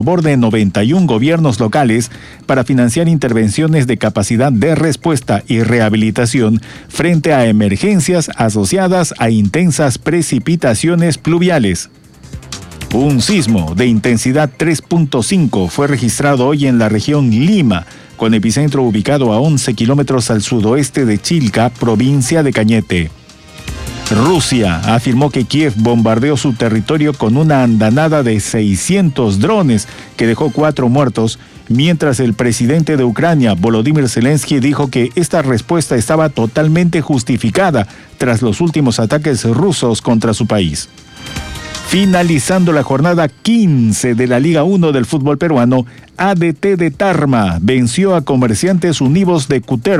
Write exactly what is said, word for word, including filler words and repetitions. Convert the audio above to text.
favor de noventa y un gobiernos locales para financiar intervenciones de capacidad de respuesta y rehabilitación frente a emergencias asociadas a intensas precipitaciones pluviales. Un sismo de intensidad tres punto cinco fue registrado hoy en la región Lima, con epicentro ubicado a once kilómetros al sudoeste de Chilca, provincia de Cañete. Rusia afirmó que Kiev bombardeó su territorio con una andanada de seiscientos drones que dejó cuatro muertos, mientras el presidente de Ucrania, Volodymyr Zelensky, dijo que esta respuesta estaba totalmente justificada tras los últimos ataques rusos contra su país. Finalizando la jornada quince de la Liga uno del fútbol peruano, A D T de Tarma venció a Comerciantes Unidos de Cutervo